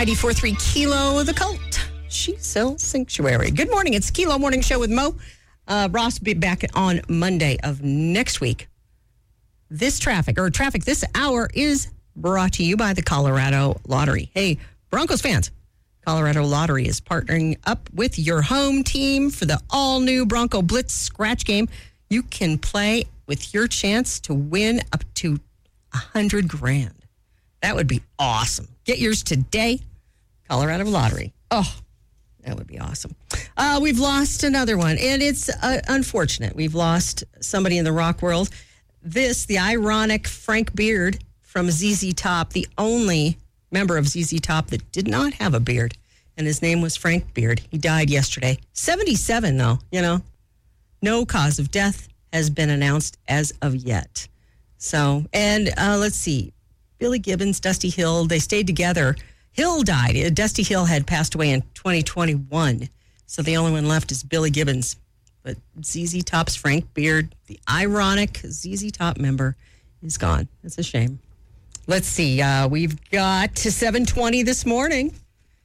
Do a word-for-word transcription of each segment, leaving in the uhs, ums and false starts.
ninety-four point three Kilo, the cult. She sells sanctuary. Good morning. It's Kilo Morning Show with Mo. Uh, Ross will be back on Monday of next week. This traffic, or traffic this hour, is brought to you by the Colorado Lottery. Hey, Broncos fans, Colorado Lottery is partnering up with your home team for the all-new Bronco Blitz scratch game. You can play with your chance to win up to a hundred grand. That would be awesome. Get yours today. Colorado Lottery. Oh, that would be awesome. Uh, we've lost another one, and it's uh, unfortunate. We've lost somebody in the rock world. This, the ironic Frank Beard from Z Z Top, the only member of Z Z Top that did not have a beard, and his name was Frank Beard. He died yesterday. seventy-seven, though, you know. No cause of death has been announced as of yet. So, and uh, let's see. Billy Gibbons, Dusty Hill, they stayed together. Hill died. Dusty Hill had passed away in twenty twenty-one. So the only one left is Billy Gibbons. But Z Z Top's Frank Beard, the ironic Z Z Top member, is gone. It's a shame. Let's see. Uh, we've got to seven twenty this morning.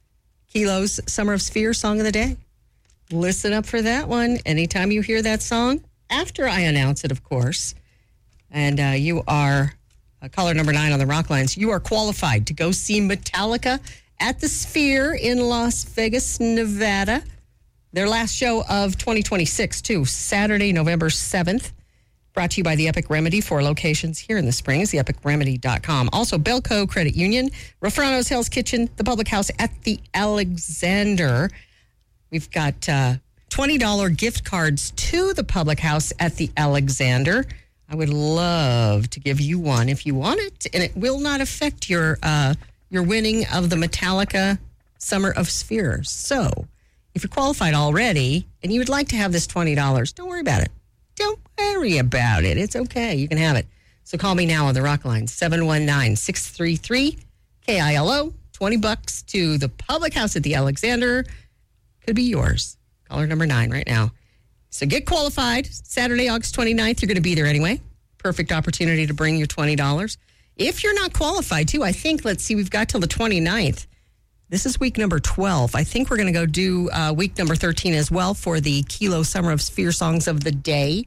Kilo's Summer of Sphere Song of the Day. Listen up for that one. Anytime you hear that song, after I announce it, of course, and uh, you are uh, caller number nine on the Rock Lines, you are qualified to go see Metallica at the Sphere in Las Vegas, Nevada. Their last show of twenty twenty-six, too, Saturday, November seventh. Brought to you by the Epic Remedy, four locations here in the Springs, the epic remedy dot com. Also, Belco Credit Union, Rafrano's Hell's Kitchen, the Public House at the Alexander. We've got uh, twenty dollars gift cards to the Public House at the Alexander. I would love to give you one if you want it, and it will not affect your uh, your winning of the Metallica Summer of Spheres. So, if you're qualified already and you would like to have this twenty dollars, don't worry about it. Don't worry about it. It's okay. You can have it. So call me now on the Rock Line, seven one nine, six three three, K I L O. twenty bucks to the Public House at the Alexander. Could be yours. Caller number nine right now. So get qualified. Saturday, August twenty-ninth. You're going to be there anyway. Perfect opportunity to bring your twenty dollars. If you're not qualified, too, I think, let's see, we've got till the twenty-ninth. This is week number twelve. I think we're going to go do uh, week number thirteen as well for the Kilo Summer of Sphere Songs of the Day.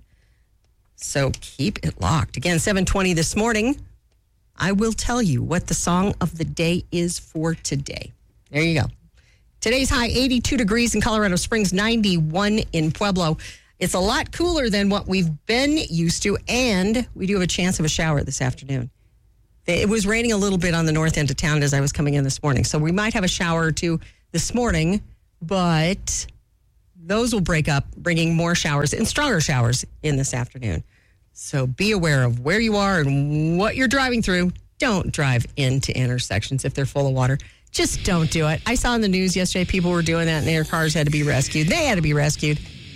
So keep it locked. Again, seven twenty this morning, I will tell you what the song of the day is for today. There you go. Today's high, eighty-two degrees in Colorado Springs, ninety-one in Pueblo. It's a lot cooler than what we've been used to, and we do have a chance of a shower this afternoon. It was raining a little bit on the north end of town as I was coming in this morning. So we might have a shower or two this morning, but those will break up, bringing more showers and stronger showers in this afternoon. So be aware of where you are and what you're driving through. Don't drive into intersections if they're full of water. Just don't do it. I saw in the news yesterday people were doing that and their cars had to be rescued. They had to be rescued.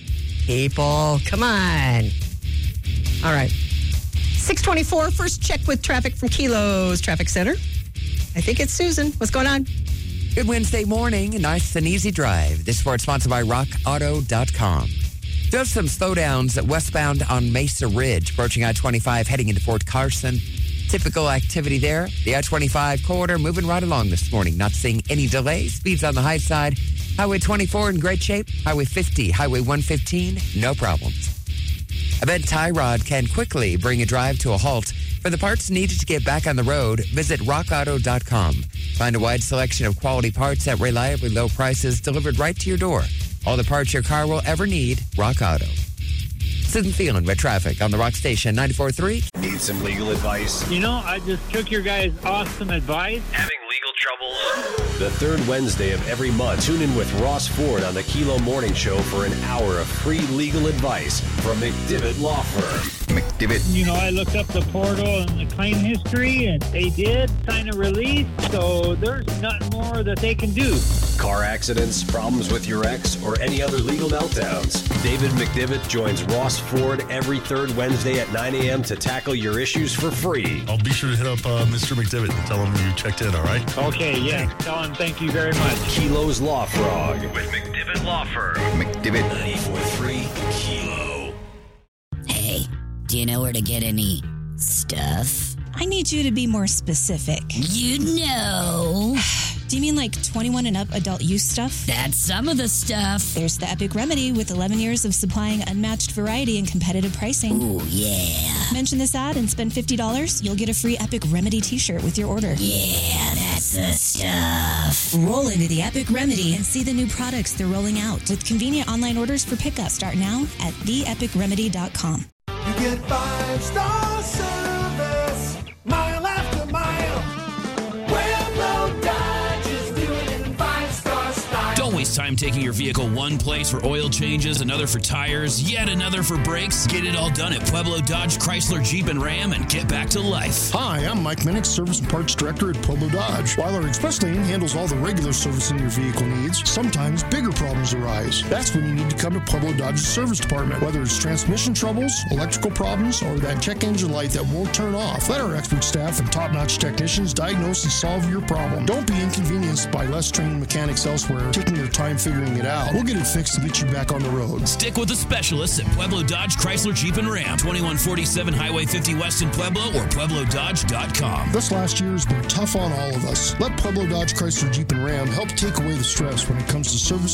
People, come on. All right. six twenty-four, first check with traffic from Kilo's Traffic Center. I think it's Susan. What's going on? Good Wednesday morning. A nice and easy drive. This report sponsored by rock auto dot com. Do have some slowdowns westbound on Mesa Ridge, approaching I twenty-five, heading into Fort Carson. Typical activity there. The I twenty-five corridor moving right along this morning. Not seeing any delays. Speeds on the high side. Highway twenty-four in great shape. Highway fifty, Highway one fifteen, no problems. Event Tie Rod can quickly bring a drive to a halt. For the parts needed to get back on the road, visit rock auto dot com. Find a wide selection of quality parts at reliably low prices delivered right to your door. All the parts your car will ever need, Rock Auto. Susan Thielen with traffic on the Rock Station ninety-four point three. Need some legal advice? You know, I just took your guys' awesome advice. Having legal troubles? The third Wednesday of every month, tune in with Ross Ford on the Kilo Morning Show for an hour of free legal advice from McDivitt Law Firm. McDivitt. You know, I looked up the portal and the claim history, and they did sign a release, so there's nothing more that they can do. Car accidents, problems with your ex, or any other legal meltdowns. David McDivitt joins Ross Ford every third Wednesday at nine a.m. to tackle your issues for free. I'll be sure to hit up uh, Mister McDivitt and tell him you checked in, all right? Okay, yeah. Tell him thank you very much. Kilo's Law Frog with McDivitt Law Firm. McDivitt ninety-four point three Kilo. Hey, do you know where to get any stuff? I need you to be more specific. You know. Do you mean like twenty-one and up adult use stuff? That's some of the stuff. There's the Epic Remedy with eleven years of supplying unmatched variety and competitive pricing. Ooh, yeah. Mention this ad and spend fifty dollars. You'll get a free Epic Remedy t-shirt with your order. Yeah, that's the stuff. Roll into the Epic Remedy and see the new products they're rolling out with convenient online orders for pickup. Start now at the epic remedy dot com. You get five-star service, mile after mile. Pueblo Dodge is doing it in five-star style. Don't waste time taking your vehicle one place for oil changes, another for tires, yet another for brakes. Get it all done at Pueblo Dodge, Chrysler, Jeep, and Ram and get back to life. Hi, I'm Mike Minnick, Service and Parts Director at Pueblo Dodge. While our express lane handles all the regular servicing your vehicle needs, sometimes bigger problems arise. That's when you need to come to Pueblo Dodge's service department. Whether it's transmission troubles, electrical problems, or that check engine light that won't turn off, let our expert staff and top-notch technicians diagnose and solve your problem. Don't be inconvenienced by less trained mechanics elsewhere taking their time figuring it out. We'll get it fixed and get you back on the road. Stick with the specialists at Pueblo Dodge, Chrysler, Jeep, and Ram. twenty-one forty-seven Highway fifty West in Pueblo or pueblo dodge dot com. This last year has been tough on all of us. Let Pueblo Dodge, Chrysler, Jeep, and Ram help take away the stress when it comes to service